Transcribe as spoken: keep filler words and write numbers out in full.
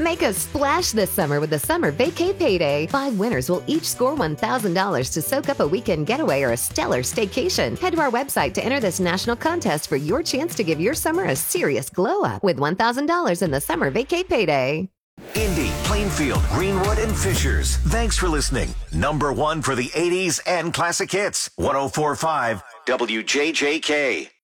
Make a splash this summer with the Summer Vacay Payday. Five winners will each score one thousand dollars to soak up a weekend getaway or a stellar staycation. Head to our website to enter this national contest for your chance to give your summer a serious glow up with one thousand dollars in the Summer Vacay Payday. Indy, Plainfield, Greenwood, and Fishers. Thanks for listening. Number one for the eighties and classic hits. one oh four point five W J J K.